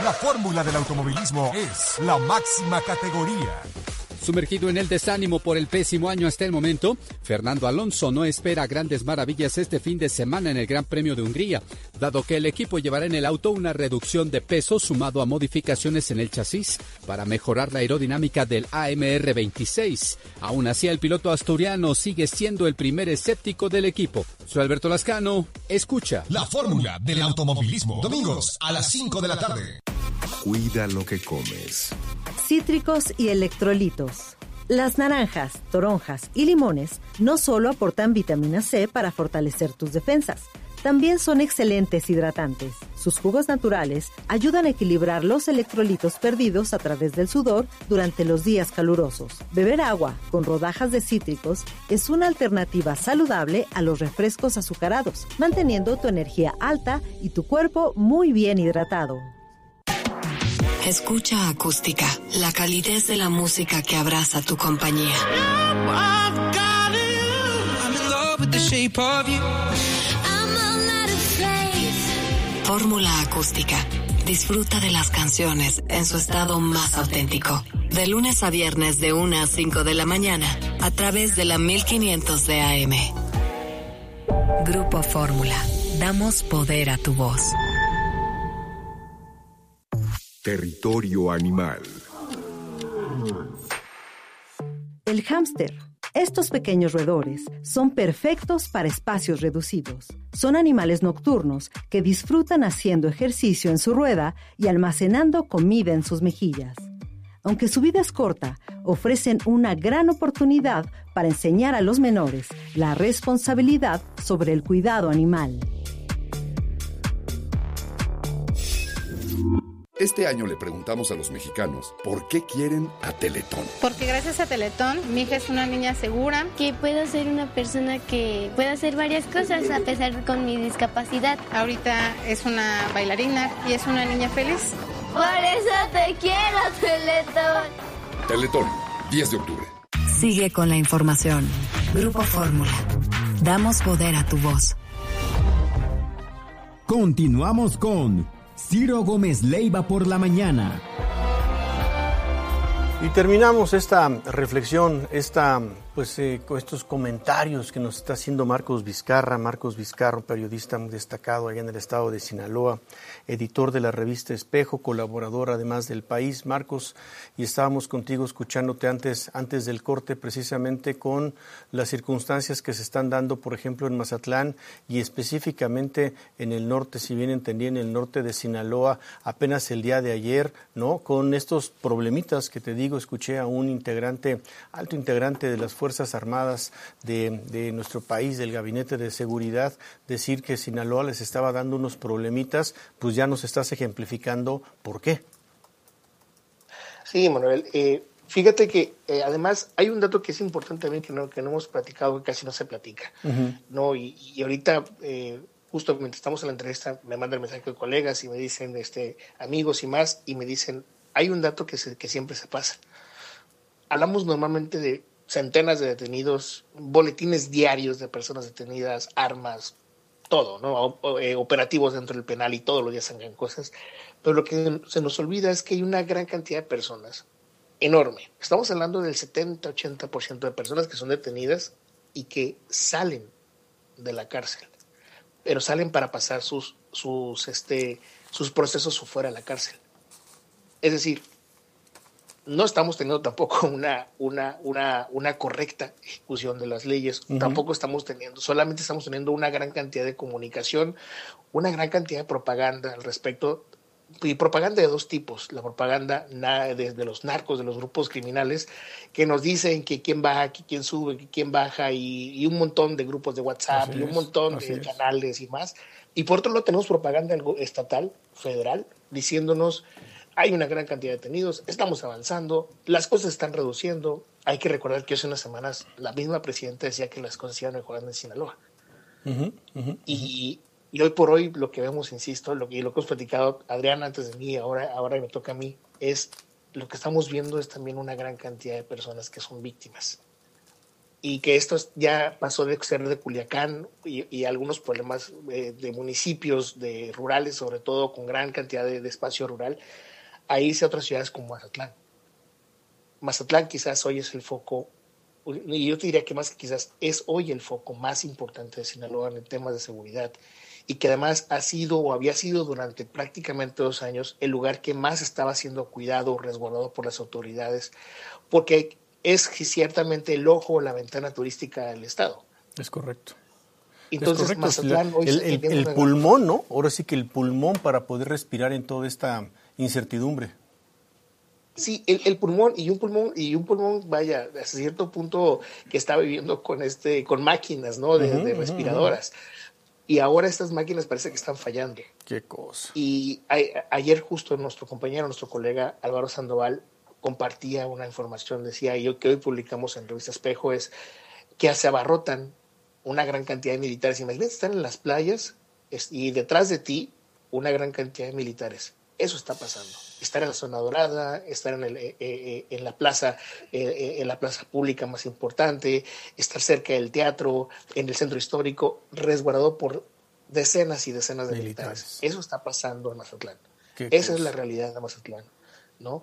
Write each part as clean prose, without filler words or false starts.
La fórmula del automovilismo es la máxima categoría. Sumergido en el desánimo por el pésimo año hasta el momento, Fernando Alonso no espera grandes maravillas este fin de semana en el Gran Premio de Hungría, dado que el equipo llevará en el auto una reducción de peso sumado a modificaciones en el chasis para mejorar la aerodinámica del AMR 26. Aún así, el piloto asturiano sigue siendo el primer escéptico del equipo. Soy Alberto Lascano, escucha La fórmula del automovilismo, domingos a las 5 de la tarde. Cuida lo que comes. Cítricos y electrolitos. Las naranjas, toronjas y limones no solo aportan vitamina C para fortalecer tus defensas, también son excelentes hidratantes. Sus jugos naturales ayudan a equilibrar los electrolitos perdidos a través del sudor durante los días calurosos. Beber agua con rodajas de cítricos es una alternativa saludable a los refrescos azucarados, manteniendo tu energía alta y tu cuerpo muy bien hidratado. Escucha Acústica, la calidez de la música que abraza tu compañía. Fórmula Acústica. Disfruta de las canciones en su estado más auténtico. De lunes a viernes de 1 a 5 de la mañana, a través de la 1500 de AM. Grupo Fórmula. Damos poder a tu voz. Territorio animal. El hámster. Estos pequeños roedores son perfectos para espacios reducidos. Son animales nocturnos que disfrutan haciendo ejercicio en su rueda y almacenando comida en sus mejillas. Aunque su vida es corta, ofrecen una gran oportunidad para enseñar a los menores la responsabilidad sobre el cuidado animal. Este año le preguntamos a los mexicanos por qué quieren a Teletón. Porque gracias a Teletón, mi hija es una niña segura. Que puedo ser una persona que pueda hacer varias cosas a pesar con mi discapacidad. Ahorita es una bailarina y es una niña feliz. Por eso te quiero, Teletón. Teletón, 10 de octubre. Sigue con la información. Grupo Fórmula. Damos poder a tu voz. Continuamos con Ciro Gómez Leiva por la mañana. Y terminamos esta reflexión, con estos comentarios que nos está haciendo Marcos Vizcarra, periodista muy destacado allá en el estado de Sinaloa, editor de la revista Espejo, colaborador además del País. Marcos, y estábamos contigo escuchándote antes del corte, precisamente con las circunstancias que se están dando, por ejemplo, en Mazatlán y específicamente en el norte, si bien entendí, en el norte de Sinaloa, apenas el día de ayer, ¿no? Con estos problemitas que te digo, escuché a un alto integrante de las Fuerzas Armadas de nuestro país, del Gabinete de Seguridad, decir que Sinaloa les estaba dando unos problemitas. Pues ya nos estás ejemplificando por qué. Sí, Manuel, fíjate que además hay un dato que es importante también que no hemos platicado, que casi no se platica, ¿no? Y ahorita, justo mientras estamos en la entrevista, me mandan mensajes de colegas y me dicen, amigos y más, y me dicen, hay un dato que siempre se pasa. Hablamos normalmente de centenas de detenidos, boletines diarios de personas detenidas, armas, todo, ¿no? Operativos dentro del penal y todos los días sangran cosas. Pero lo que se nos olvida es que hay una gran cantidad de personas, enorme. Estamos hablando del 70-80% de personas que son detenidas y que salen de la cárcel, pero salen para pasar sus procesos fuera de la cárcel. Es decir, no estamos teniendo tampoco una correcta ejecución de las leyes, tampoco solamente estamos teniendo una gran cantidad de comunicación, una gran cantidad de propaganda al respecto, y propaganda de dos tipos: la propaganda de los narcos, de los grupos criminales, que nos dicen que quién baja, que quién sube, que quién baja, y un montón de grupos de WhatsApp, y un montón de canales y más. Y por otro lado tenemos propaganda estatal, federal, diciéndonos: hay una gran cantidad de detenidos, estamos avanzando, las cosas están reduciendo. Hay que recordar que hace unas semanas la misma presidenta decía que las cosas iban mejorando en Sinaloa. Y hoy por hoy lo que vemos, insisto, lo que hemos platicado Adrián antes de mí, ahora me toca a mí, es lo que estamos viendo es también una gran cantidad de personas que son víctimas. y que esto ya pasó de ser de Culiacán y algunos problemas de municipios rurales, sobre todo con gran cantidad de espacio rural, a irse a otras ciudades como Mazatlán. Mazatlán quizás hoy es el foco, y yo te diría que más que quizás es hoy el foco más importante de Sinaloa en temas de seguridad, y que además ha sido o había sido durante prácticamente 2 años el lugar que más estaba siendo cuidado o resguardado por las autoridades, porque es ciertamente el ojo o la ventana turística del estado. Es correcto. Entonces, es correcto. Mazatlán hoy el pulmón, ¿no? Ahora sí que el pulmón para poder respirar en toda esta incertidumbre. Sí, el pulmón y un pulmón, vaya, a cierto punto que está viviendo con máquinas, ¿no? De respiradoras. Y ahora estas máquinas parece que están fallando. Qué cosa. Y ayer justo nuestro colega Álvaro Sandoval compartía una información, decía yo, que hoy publicamos en Revista Espejo, es que se abarrotan una gran cantidad de militares. Imagínate estar en las playas y detrás de ti una gran cantidad de militares. Eso está pasando. Estar en la zona dorada, estar en la plaza pública más importante, estar cerca del teatro, en el centro histórico, resguardado por decenas y decenas de militares. Eso está pasando en Mazatlán. Esa es la realidad de Mazatlán, ¿no?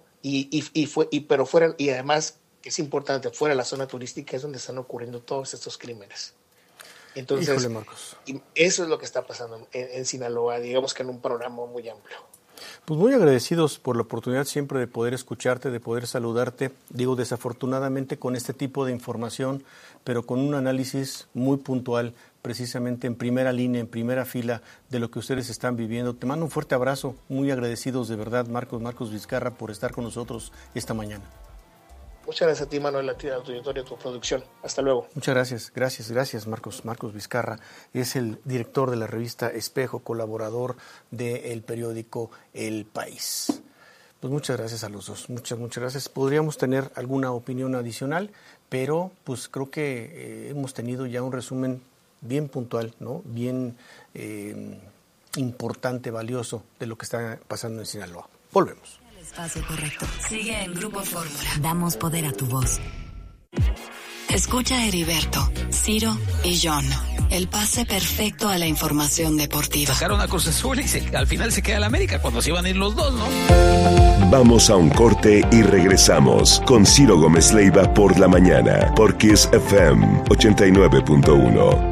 Y además, que es importante, fuera de la zona turística es donde están ocurriendo todos estos crímenes. Entonces, híjole, Marcos. Eso es lo que está pasando en Sinaloa, digamos que en un programa muy amplio. Pues muy agradecidos por la oportunidad siempre de poder escucharte, de poder saludarte. Digo, desafortunadamente con este tipo de información, pero con un análisis muy puntual, precisamente en primera línea, en primera fila de lo que ustedes están viviendo. Te mando un fuerte abrazo, muy agradecidos de verdad, Marcos Vizcarra, por estar con nosotros esta mañana. Muchas gracias a ti, Manuel, a tu auditorio, a tu producción. Hasta luego. Muchas gracias, Marcos Vizcarra. Es el director de la revista Espejo, colaborador del periódico El País. Pues muchas gracias a los dos, muchas gracias. Podríamos tener alguna opinión adicional, pero pues creo que hemos tenido ya un resumen bien puntual, ¿no? Bien importante, valioso de lo que está pasando en Sinaloa. Volvemos. Espacio correcto. Sigue en Grupo Fórmula. Damos poder a tu voz. Escucha a Heriberto, Ciro y John. El pase perfecto a la información deportiva. Sacaron a Cruz Azul y al final se queda el América cuando se iban a ir los dos, ¿no? Vamos a un corte y regresamos con Ciro Gómez Leiva por la mañana, por Kiss FM 89.1.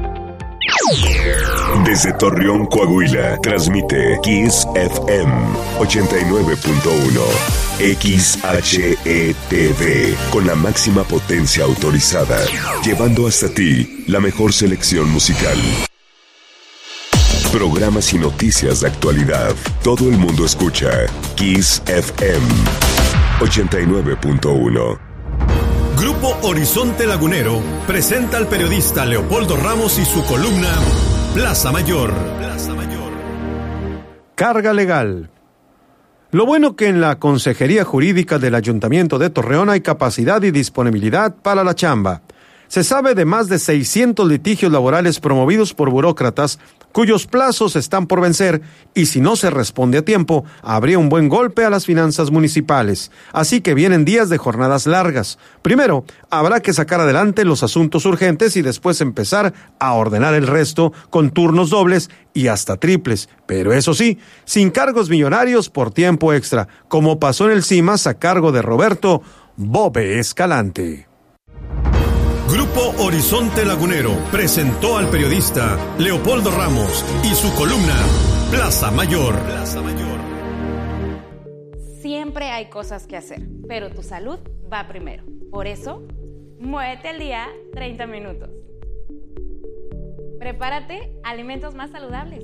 Desde Torreón, Coahuila, transmite Kiss FM 89.1 XHETV con la máxima potencia autorizada, llevando hasta ti la mejor selección musical. Programas y noticias de actualidad. Todo el mundo escucha Kiss FM 89.1. Grupo Horizonte Lagunero presenta al periodista Leopoldo Ramos y su columna Plaza Mayor. Carga legal. Lo bueno que en la Consejería Jurídica del Ayuntamiento de Torreón hay capacidad y disponibilidad para la chamba. Se sabe de más de 600 litigios laborales promovidos por burócratas cuyos plazos están por vencer y si no se responde a tiempo, habría un buen golpe a las finanzas municipales. Así que vienen días de jornadas largas. Primero, habrá que sacar adelante los asuntos urgentes y después empezar a ordenar el resto con turnos dobles y hasta triples. Pero eso sí, sin cargos millonarios por tiempo extra, como pasó en el CIMAS a cargo de Roberto Bobe Escalante. Grupo Horizonte Lagunero presentó al periodista Leopoldo Ramos y su columna Plaza Mayor. Siempre hay cosas que hacer, pero tu salud va primero. Por eso, muévete al día 30 minutos. Prepárate alimentos más saludables.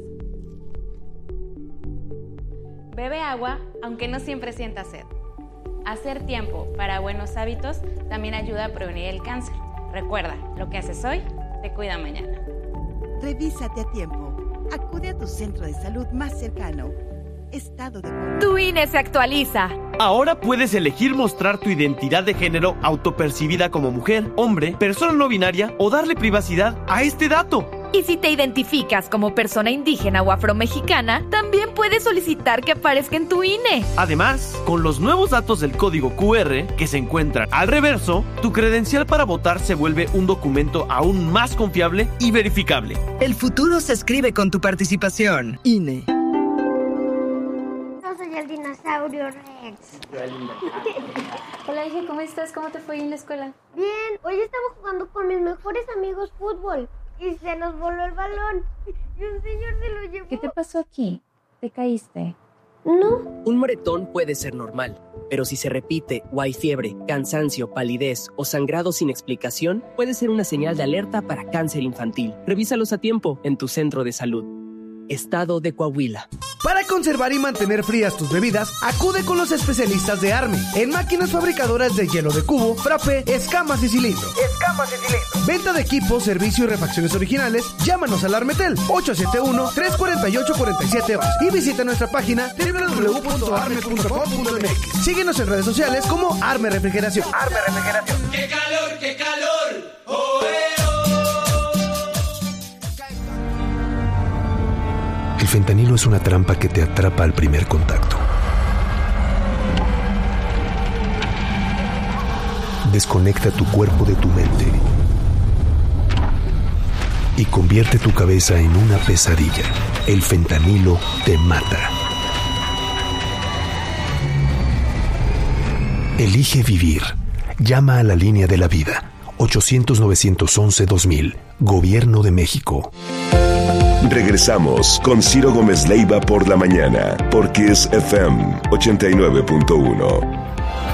Bebe agua aunque no siempre sientas sed. Hacer tiempo para buenos hábitos también ayuda a prevenir el cáncer. Recuerda, lo que haces hoy te cuida mañana. Revísate a tiempo. Acude a tu centro de salud más cercano. Estado de Puebla. Tu INE se actualiza. Ahora puedes elegir mostrar tu identidad de género autopercibida como mujer, hombre, persona no binaria o darle privacidad a este dato. Y si te identificas como persona indígena o afromexicana, también puedes solicitar que aparezca en tu INE. Además, con los nuevos datos del código QR que se encuentran al reverso, tu credencial para votar se vuelve un documento aún más confiable y verificable. El futuro se escribe con tu participación. INE. Yo soy el dinosaurio Rex. Hola, hija, ¿cómo estás? ¿Cómo te fue en la escuela? Bien, hoy estaba jugando con mis mejores amigos fútbol y se nos voló el balón y un señor se lo llevó. ¿Qué te pasó aquí? ¿Te caíste? No. Un moretón puede ser normal, pero si se repite o hay fiebre, cansancio, palidez o sangrado sin explicación, puede ser una señal de alerta para cáncer infantil. Revísalos a tiempo en tu centro de salud. Estado de Coahuila. Para conservar y mantener frías tus bebidas, acude con los especialistas de Arme en máquinas fabricadoras de hielo de cubo, frappé, escamas y cilindro. Venta de equipos, servicio y refacciones originales. Llámanos al Armetel 871-348-4711 y visita nuestra página www.arme.com.mx. Síguenos en redes sociales como Arme Refrigeración. Arme Refrigeración. ¡Qué calor, qué calor! ¡Oh, El fentanilo es una trampa que te atrapa al primer contacto. Desconecta tu cuerpo de tu mente y convierte tu cabeza en una pesadilla. El fentanilo te mata. Elige vivir. Llama a la línea de la vida. 800-911-2000. Gobierno de México. Regresamos con Ciro Gómez Leiva por la mañana, por Kiss FM 89.1.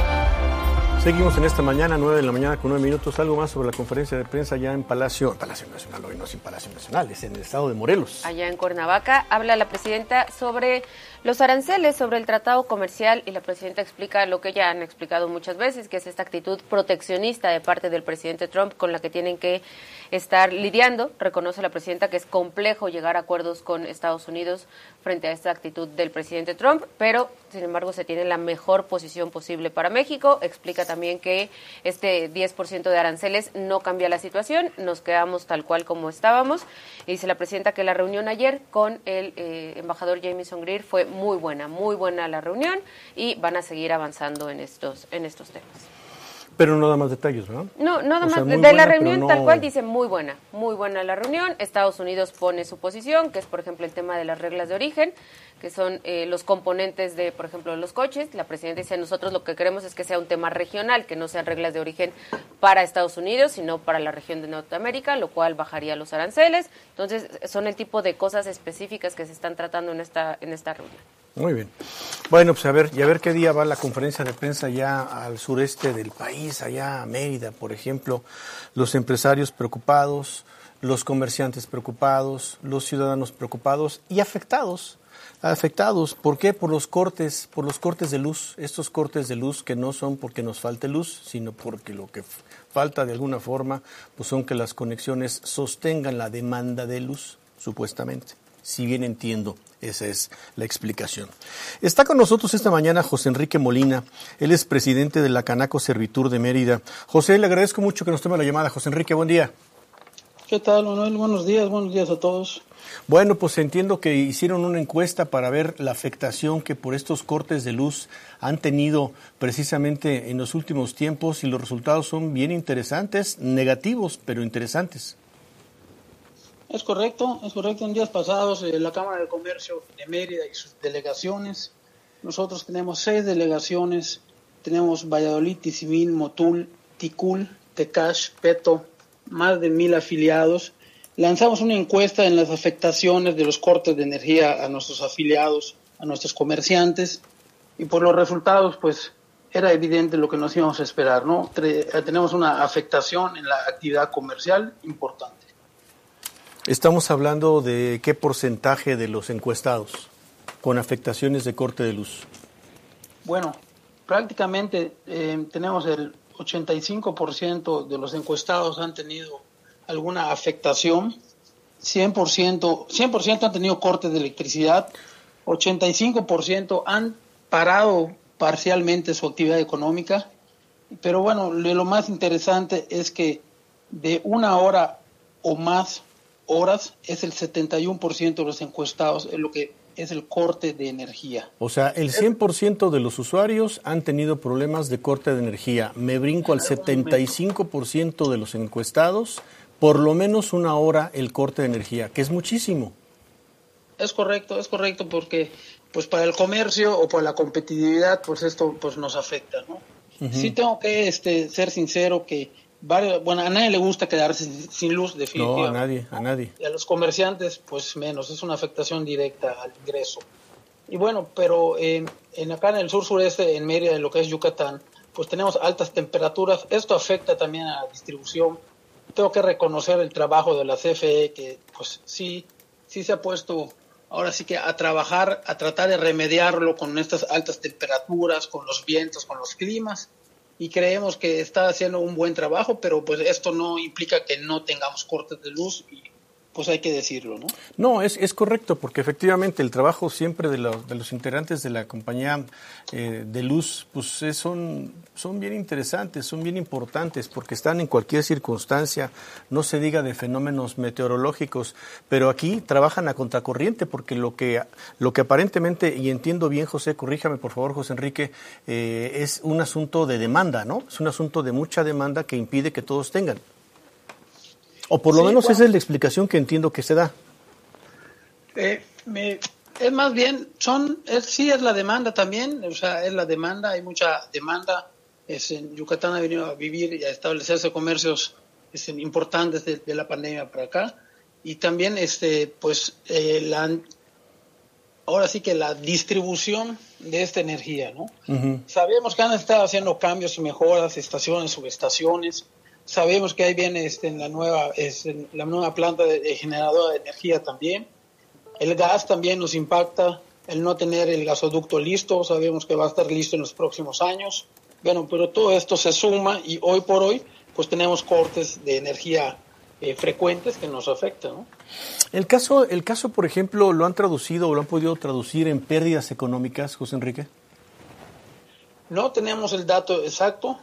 Seguimos en esta mañana, 9 de la mañana con 9 minutos. Algo más sobre la conferencia de prensa ya en Palacio Nacional, hoy no es en Palacio Nacional, es en el estado de Morelos. Allá en Cuernavaca habla la presidenta sobre los aranceles, sobre el tratado comercial, y la presidenta explica lo que ya han explicado muchas veces, que es esta actitud proteccionista de parte del presidente Trump con la que tienen que estar lidiando. Reconoce la presidenta que es complejo llegar a acuerdos con Estados Unidos frente a esta actitud del presidente Trump, pero sin embargo se tiene la mejor posición posible para México. Explica también que este 10% de aranceles no cambia la situación, nos quedamos tal cual como estábamos. Y dice la presidenta que la reunión ayer con el embajador Jamieson Greer fue muy buena la reunión, y van a seguir avanzando en estos temas. Pero no da más detalles, ¿verdad? No, nada más. De la reunión tal cual dice muy buena la reunión. Estados Unidos pone su posición, que es, por ejemplo, el tema de las reglas de origen, que son los componentes de, por ejemplo, los coches. La presidenta dice, nosotros lo que queremos es que sea un tema regional, que no sean reglas de origen para Estados Unidos, sino para la región de Norteamérica, lo cual bajaría los aranceles. Entonces, son el tipo de cosas específicas que se están tratando en esta reunión. Muy bien. Bueno, pues a ver qué día va la conferencia de prensa ya al sureste del país, allá a Mérida, por ejemplo. Los empresarios preocupados, los comerciantes preocupados, los ciudadanos preocupados y afectados. ¿Por qué? Por los cortes de luz. Estos cortes de luz que no son porque nos falte luz, sino porque lo que falta de alguna forma pues son que las conexiones sostengan la demanda de luz, supuestamente. Si bien entiendo, esa es la explicación. Está con nosotros esta mañana José Enrique Molina. Él es presidente de la Canaco Servitur de Mérida. José, le agradezco mucho que nos tome la llamada. José Enrique, buen día. ¿Qué tal, Manuel? Buenos días a todos. Bueno, pues entiendo que hicieron una encuesta para ver la afectación que por estos cortes de luz han tenido precisamente en los últimos tiempos, y los resultados son bien interesantes, negativos, pero interesantes. Es correcto. En días pasados, la Cámara de Comercio de Mérida y sus delegaciones, nosotros tenemos 6 delegaciones, tenemos Valladolid, Tizimín, Motul, Ticul, Tecash, Peto, más de 1,000 afiliados. Lanzamos una encuesta en las afectaciones de los cortes de energía a nuestros afiliados, a nuestros comerciantes, y por los resultados, pues, era evidente lo que nos íbamos a esperar, ¿no? Tenemos una afectación en la actividad comercial importante. Estamos hablando de qué porcentaje de los encuestados con afectaciones de corte de luz. Bueno, prácticamente tenemos el 85% de los encuestados han tenido alguna afectación, 100% han tenido cortes de electricidad, 85% han parado parcialmente su actividad económica, pero bueno, lo más interesante es que de 1 hora o más horas es el 71% de los encuestados, es lo que es el corte de energía. O sea, el 100% de los usuarios han tenido problemas de corte de energía. Me brinco al 75% de los encuestados, por lo menos una hora el corte de energía, que es muchísimo. Es correcto, porque pues para el comercio o para la competitividad, pues esto pues nos afecta, ¿no? Uh-huh. Sí tengo que ser sincero que a nadie le gusta quedarse sin luz, definitivamente. No, a nadie. Y a los comerciantes, pues menos, es una afectación directa al ingreso. Y bueno, pero acá en el sur-sureste, en Mérida, en lo que es Yucatán, pues tenemos altas temperaturas. Esto afecta también a la distribución. Tengo que reconocer el trabajo de la CFE, que pues sí se ha puesto ahora sí que a trabajar, a tratar de remediarlo con estas altas temperaturas, con los vientos, con los climas. Y creemos que está haciendo un buen trabajo, pero pues esto no implica que no tengamos cortes de luz y pues hay que decirlo, ¿no? No, es correcto, porque efectivamente el trabajo siempre de los integrantes de la compañía de luz, pues son bien interesantes, son bien importantes, porque están en cualquier circunstancia, no se diga de fenómenos meteorológicos, pero aquí trabajan a contracorriente, porque lo que aparentemente, y entiendo bien, José, corríjame por favor, José Enrique, es un asunto de demanda, ¿no? Es un asunto de mucha demanda que impide que todos tengan. O por lo menos esa es la explicación que entiendo que se da. Es más bien, es la demanda también, o sea, es la demanda, hay mucha demanda. En Yucatán ha venido a vivir y a establecerse comercios importantes de la pandemia para acá. Y también, ahora sí que la distribución de esta energía, ¿no? Uh-huh. Sabemos que han estado haciendo cambios y mejoras, estaciones, subestaciones. Sabemos que ahí viene la nueva planta de generadora de energía también. El gas también nos impacta, el no tener el gasoducto listo, sabemos que va a estar listo en los próximos años. Bueno, pero todo esto se suma y hoy por hoy pues tenemos cortes de energía frecuentes que nos afectan, ¿no? El caso, por ejemplo, ¿lo han traducido o lo han podido traducir en pérdidas económicas, José Enrique? No tenemos el dato exacto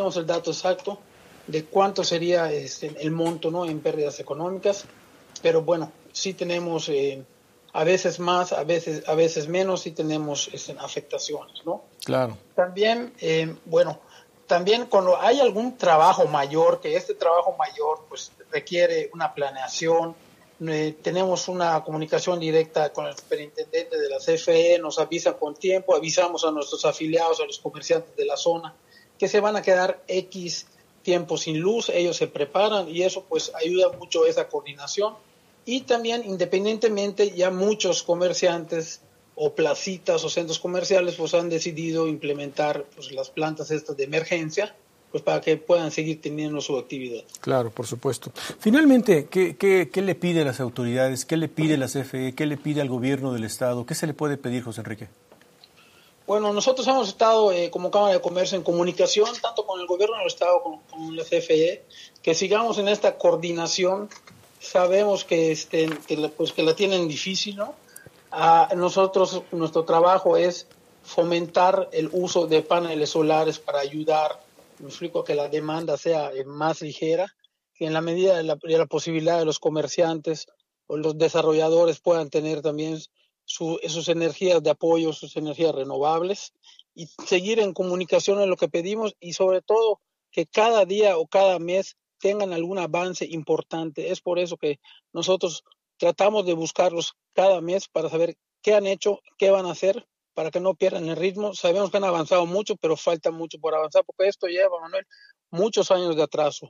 de cuánto sería el monto, ¿no?, en pérdidas económicas, pero bueno, sí tenemos a veces más, a veces menos, sí tenemos afectaciones, ¿no? Claro. También, también cuando hay algún trabajo mayor, que este trabajo mayor pues requiere una planeación, tenemos una comunicación directa con el superintendente de la CFE, nos avisan con tiempo, avisamos a nuestros afiliados, a los comerciantes de la zona, que se van a quedar X tiempo sin luz, ellos se preparan y eso pues ayuda mucho esa coordinación. Y también independientemente ya muchos comerciantes o placitas o centros comerciales pues han decidido implementar pues las plantas estas de emergencia pues para que puedan seguir teniendo su actividad. Claro, por supuesto. Finalmente, ¿qué le pide a las autoridades? ¿Qué le pide la CFE? ¿Qué le pide al gobierno del Estado? ¿Qué se le puede pedir, José Enrique? Bueno, nosotros hemos estado como Cámara de Comercio en comunicación tanto con el gobierno del Estado como con la CFE, que sigamos en esta coordinación. Sabemos que la tienen difícil, ¿no? Nosotros, nuestro trabajo es fomentar el uso de paneles solares para ayudar, me explico, que la demanda sea más ligera, que en la medida de la posibilidad de los comerciantes o los desarrolladores puedan tener también sus energías de apoyo, sus energías renovables, y seguir en comunicación en lo que pedimos y sobre todo que cada día o cada mes tengan algún avance importante. Es por eso que nosotros tratamos de buscarlos cada mes para saber qué han hecho, qué van a hacer, para que no pierdan el ritmo. Sabemos que han avanzado mucho, pero falta mucho por avanzar, porque esto lleva, Manuel, muchos años de atraso.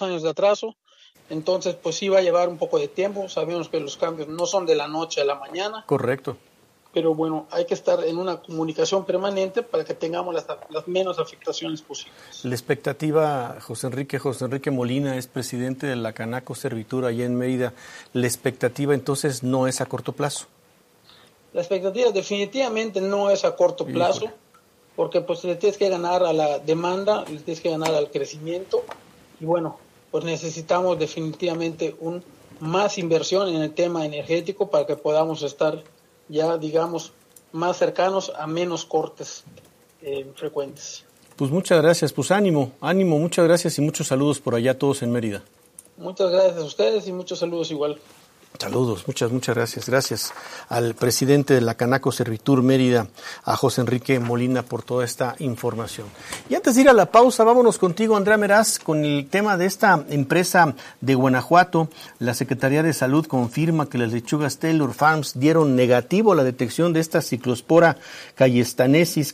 Entonces, pues sí va a llevar un poco de tiempo. Sabemos que los cambios no son de la noche a la mañana. Correcto. Pero bueno, hay que estar en una comunicación permanente para que tengamos las menos afectaciones posibles. La expectativa, José Enrique Molina es presidente de la Canaco Servitura allá en Mérida. La expectativa entonces no es a corto plazo. La expectativa definitivamente no es a corto plazo. Híjole. Porque pues le tienes que ganar a la demanda, le tienes que ganar al crecimiento y bueno, pues necesitamos definitivamente más inversión en el tema energético para que podamos estar ya, digamos, más cercanos a menos cortes frecuentes. Pues muchas gracias, pues ánimo, muchas gracias y muchos saludos por allá a todos en Mérida. Muchas gracias a ustedes y muchos saludos igual. Saludos, muchas gracias. Gracias al presidente de la Canaco Servitur Mérida, a José Enrique Molina, por toda esta información. Y antes de ir a la pausa, vámonos contigo, Andrea Meraz, con el tema de esta empresa de Guanajuato. La Secretaría de Salud confirma que las lechugas Taylor Farms dieron negativo a la detección de esta ciclospora cayetanesis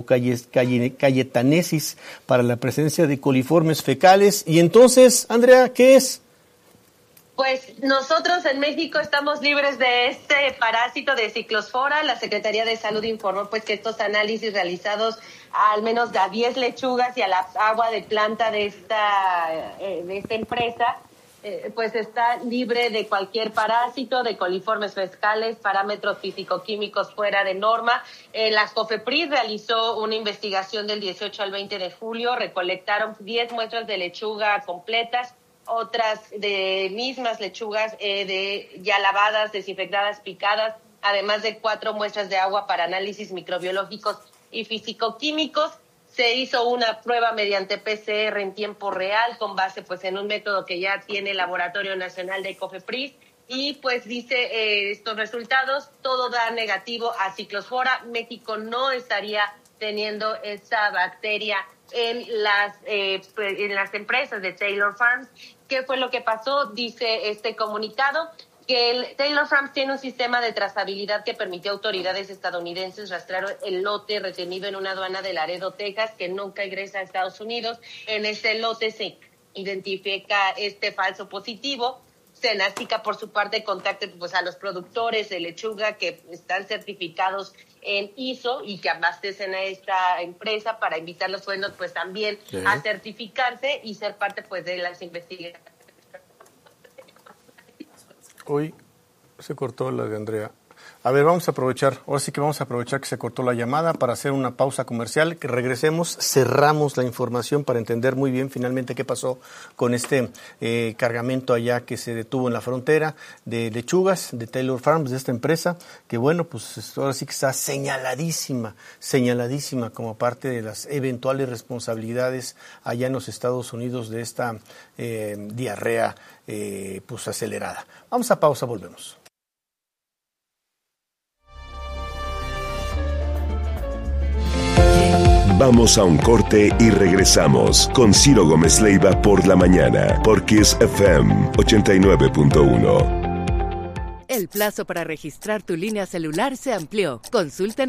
para la presencia de coliformes fecales. Y entonces, Andrea, ¿qué es? Pues nosotros en México estamos libres de este parásito de ciclospora. La Secretaría de Salud informó pues que estos análisis realizados al menos a 10 lechugas y a la agua de planta de esta empresa pues está libre de cualquier parásito, de coliformes fecales, parámetros físico-químicos fuera de norma. La COFEPRIS realizó una investigación del 18 al 20 de julio, recolectaron 10 muestras de lechuga completas, otras de mismas lechugas ya lavadas, desinfectadas, picadas, además de 4 muestras de agua para análisis microbiológicos y físico-químicos. Se hizo una prueba mediante PCR en tiempo real con base pues en un método que ya tiene el Laboratorio Nacional de COFEPRIS y pues dice estos resultados, todo da negativo a ciclospora. México no estaría teniendo esa bacteria en las empresas de Taylor Farms. ¿Qué fue lo que pasó? Dice este comunicado que el Taylor Farms tiene un sistema de trazabilidad que permitió a autoridades estadounidenses rastrear el lote retenido en una aduana de Laredo, Texas, que nunca ingresa a Estados Unidos. En ese lote se identifica este falso positivo. Senásica, por su parte, contacta pues a los productores de lechuga que están certificados en ISO y que abastecen a esta empresa para invitarlos pues también a certificarse y ser parte pues de las investigaciones. Hoy se cortó la de Andrea. A ver, vamos a aprovechar que se cortó la llamada para hacer una pausa comercial, que regresemos, cerramos la información para entender muy bien finalmente qué pasó con este cargamento allá que se detuvo en la frontera de lechugas de Taylor Farms, de esta empresa, que bueno, pues ahora sí que está señaladísima como parte de las eventuales responsabilidades allá en los Estados Unidos de esta diarrea pues acelerada. Vamos a pausa, volvemos. Vamos a un corte y regresamos con Ciro Gómez Leiva por la mañana, por Kiss FM 89.1. El plazo para registrar tu línea celular se amplió. Consulta en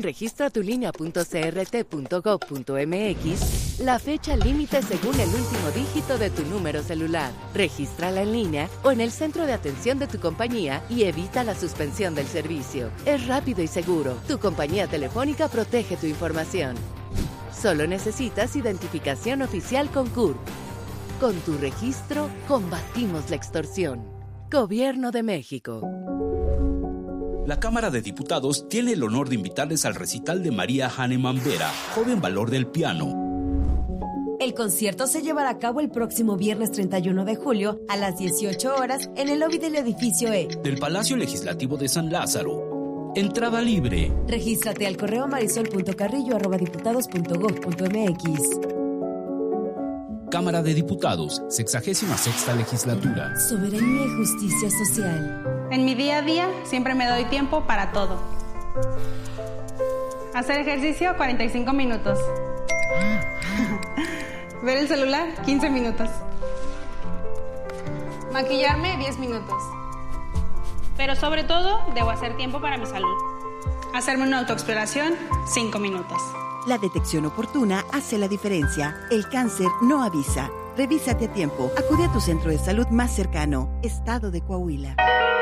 registratulinea.crt.gov.mx la fecha límite según el último dígito de tu número celular. Regístrala en línea o en el centro de atención de tu compañía y evita la suspensión del servicio. Es rápido y seguro. Tu compañía telefónica protege tu información. Solo necesitas identificación oficial con CURP. Con tu registro, combatimos la extorsión. Gobierno de México. La Cámara de Diputados tiene el honor de invitarles al recital de María Hahnemann Vera, joven valor del piano. El concierto se llevará a cabo el próximo viernes 31 de julio a las 18 horas en el lobby del edificio E. Del Palacio Legislativo de San Lázaro. Entrada libre. Regístrate al correo marisol.carrillo@diputados.gov.mx. Cámara de Diputados, 66ª Legislatura. Soberanía y justicia social. En mi día a día siempre me doy tiempo para todo. Hacer ejercicio, 45 minutos. Ver el celular, 15 minutos. Maquillarme, 10 minutos. Pero sobre todo, debo hacer tiempo para mi salud. Hacerme una autoexploración, 5 minutos. La detección oportuna hace la diferencia. El cáncer no avisa. Revísate a tiempo. Acude a tu centro de salud más cercano. Estado de Coahuila.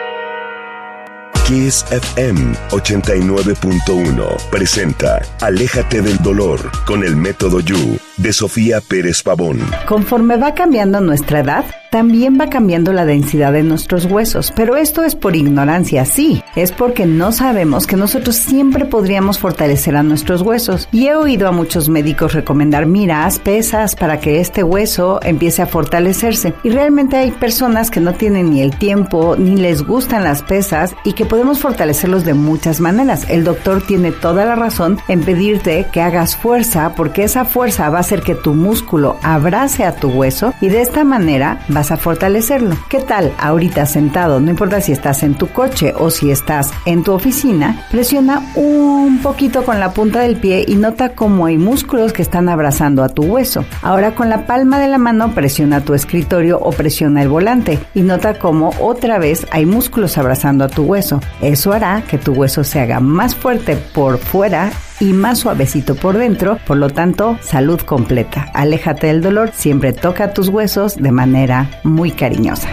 Kiss FM 89.1 presenta Aléjate del dolor con el método You de Sofía Pérez Pavón. Conforme va cambiando nuestra edad, también va cambiando la densidad de nuestros huesos, pero esto es por ignorancia, sí, es porque no sabemos que nosotros siempre podríamos fortalecer a nuestros huesos. Y he oído a muchos médicos recomendar, mira, haz pesas para que este hueso empiece a fortalecerse. Y realmente hay personas que no tienen ni el tiempo, ni les gustan las pesas y que podemos fortalecerlos de muchas maneras. El doctor tiene toda la razón en pedirte que hagas fuerza, porque esa fuerza va a ser hacer que tu músculo abrace a tu hueso y de esta manera vas a fortalecerlo. ¿Qué tal? Ahorita sentado, no importa si estás en tu coche o si estás en tu oficina, presiona un poquito con la punta del pie y nota cómo hay músculos que están abrazando a tu hueso. Ahora con la palma de la mano presiona tu escritorio o presiona el volante y nota cómo otra vez hay músculos abrazando a tu hueso. Eso hará que tu hueso se haga más fuerte por fuera y más suavecito por dentro, por lo tanto, salud completa. Aléjate del dolor, siempre toca tus huesos de manera muy cariñosa.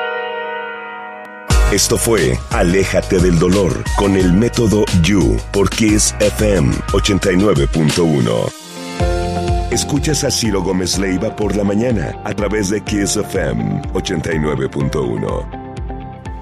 Esto fue Aléjate del dolor con el método You por Kiss FM 89.1. Escuchas a Ciro Gómez Leiva por la mañana a través de Kiss FM 89.1.